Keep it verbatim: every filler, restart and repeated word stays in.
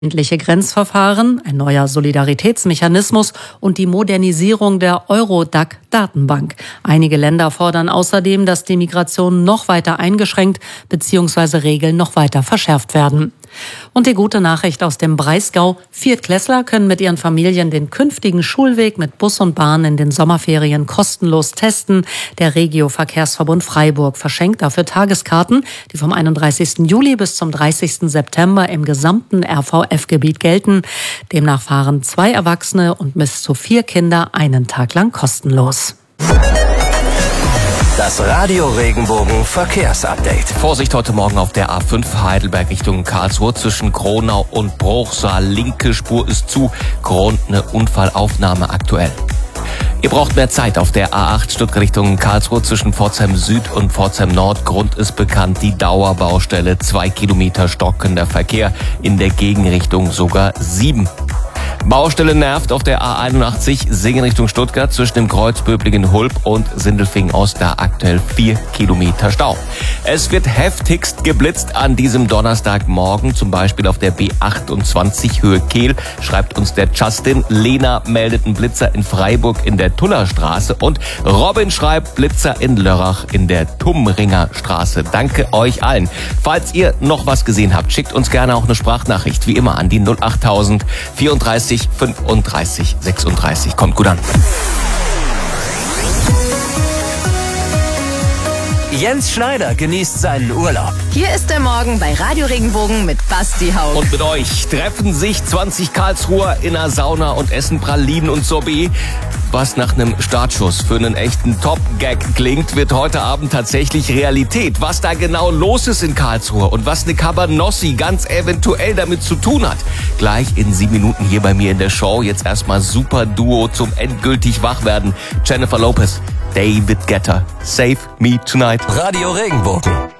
Endliche Grenzverfahren, ein neuer Solidaritätsmechanismus und die Modernisierung der Eurodac-Datenbank. Einige Länder fordern außerdem, dass die Migration noch weiter eingeschränkt bzw. Regeln noch weiter verschärft werden. Und die gute Nachricht aus dem Breisgau: Viertklässler können mit ihren Familien den künftigen Schulweg mit Bus und Bahn in den Sommerferien kostenlos testen. Der Regio-Verkehrsverbund Freiburg verschenkt dafür Tageskarten, die vom einunddreißigsten Juli bis zum dreißigsten September im gesamten R V F-Gebiet gelten. Demnach fahren zwei Erwachsene und bis zu vier Kinder einen Tag lang kostenlos. Das Radio Regenbogen Verkehrsupdate. Vorsicht heute Morgen auf der A fünf Heidelberg Richtung Karlsruhe zwischen Kronau und Bruchsal. Linke Spur ist zu. Grund eine Unfallaufnahme aktuell. Ihr braucht mehr Zeit auf der A acht Stuttgart Richtung Karlsruhe zwischen Pforzheim Süd und Pforzheim Nord. Grund ist bekannt, die Dauerbaustelle. Zwei Kilometer stockender Verkehr, in der Gegenrichtung sogar sieben. Baustelle nervt auf der A einundachtzig Singen Richtung Stuttgart zwischen dem Kreuz Böblingen-Hulb und Sindelfingen Ost, da aktuell vier Kilometer Stau. Es wird heftigst geblitzt an diesem Donnerstagmorgen, zum Beispiel auf der B achtundzwanzig Höhe Kehl, schreibt uns der Justin. Lena meldet einen Blitzer in Freiburg in der Tullerstraße und Robin schreibt Blitzer in Lörrach in der Tumringer Straße. Danke euch allen. Falls ihr noch was gesehen habt, schickt uns gerne auch eine Sprachnachricht, wie immer an die null achttausend vierunddreißig fünfunddreißig sechsunddreißig. Kommt gut an. Jens Schneider genießt seinen Urlaub. Hier ist der Morgen bei Radio Regenbogen mit Basti Haug. Und mit euch treffen sich zwanzig Karlsruher in einer Sauna und essen Pralinen und Sorbet. Was nach einem Startschuss für einen echten Top-Gag klingt, wird heute Abend tatsächlich Realität. Was da genau los ist in Karlsruhe und was eine Cabanossi ganz eventuell damit zu tun hat. Gleich in sieben Minuten hier bei mir in der Show. Jetzt erstmal super Duo zum endgültig Wachwerden. Jennifer Lopez, David Guetta, Save Me Tonight. Radio Regenbogen.